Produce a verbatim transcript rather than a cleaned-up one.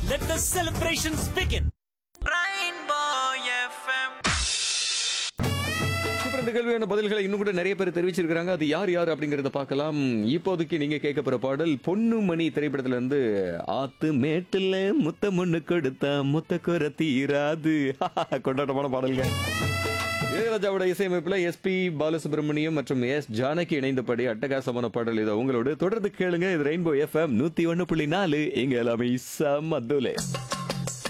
Let the celebrations begin. Rainbow F M. Super. இந்த கேள்வியான பதில்களை இன்னும் கூட நிறைய பேர் தெரிவிச்சிருக்காங்க. அது யார் யார் அப்படிங்கறத பார்க்கலாம். இப்போதைக்கு நீங்க கேட்க போற பாடல் பொன்னுமணி திரைப்படத்துல இருந்து ஆத்து மேட்டுல முத்த முன்னு கொடுத்தா முத்த குற தீராது. கொண்டாட்டமான பாடல்கள். இளையராஜாவோட இசையமைப்புல எஸ்பி பாலசுப்ரமணியம் மற்றும் எஸ் ஜானகி இணைந்தபடி அட்டகாசமான பாடல் இதை உங்களோட தொடர்ந்து கேளுங்க. இது ரெயின்போ எஃப்எம் நூத்தி ஒன்னு புள்ளி நாலு. இங்க எல்லாமே சமதுலே.